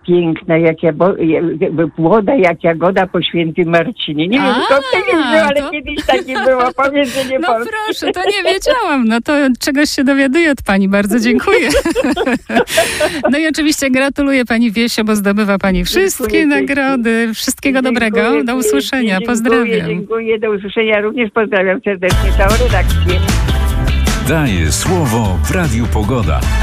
piękna, płoda jak jagoda po świętym Marcinie. Nie wiem, skąd to jest, ale kiedyś takie było powiedzenie polskie. Proszę, to nie wiedziałam. No to czegoś się dowiaduję od pani. Bardzo dziękuję. No i oczywiście gratuluję pani Wiesio, bo zdobywa pani wszystkie nagrody. Wszystkiego dobrego. Do usłyszenia. Pozdrawiam. Dziękuję. Do usłyszenia. Również pozdrawiam serdecznie całą redakcję. Daje słowo w Radiu Pogoda.